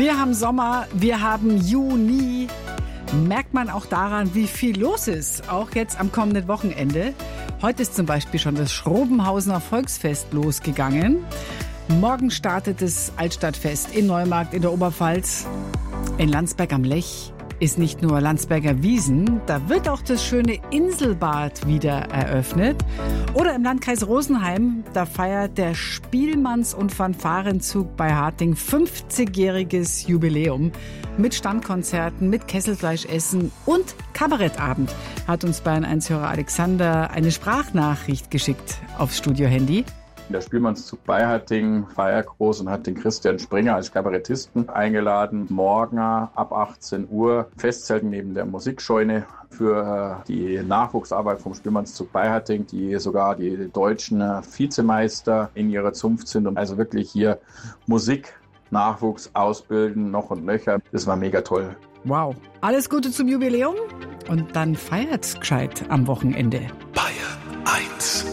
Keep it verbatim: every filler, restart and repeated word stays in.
Wir haben Sommer, wir haben Juni. Merkt man auch daran, wie viel los ist, auch jetzt am kommenden Wochenende. Heute ist zum Beispiel schon das Schrobenhausener Volksfest losgegangen. Morgen startet das Altstadtfest in Neumarkt in der Oberpfalz. In Landsberg am Lech ist nicht nur Landsberger Wiesn, da wird auch das schöne Inselbad wieder eröffnet. Oder im Landkreis Rosenheim, da feiert der Spielmanns- und Fanfarenzug bei Harting fünfzigjähriges Jubiläum. Mit Stammkonzerten, mit Kesselfleischessen und Kabarettabend hat uns Bayern eins-Hörer Alexander eine Sprachnachricht geschickt aufs Studiohandy. Der Spielmannszug bei Harting feiert groß und hat den Christian Springer als Kabarettisten eingeladen. Morgen ab achtzehn Uhr Festzelten neben der Musikscheune für die Nachwuchsarbeit vom Spielmannszug bei Harting, die sogar die deutschen Vizemeister in ihrer Zunft sind und also wirklich hier Musik, Nachwuchs ausbilden, noch und nöcher. Das war mega toll. Wow. Alles Gute zum Jubiläum und dann feiert's gescheit am Wochenende. Bayern eins.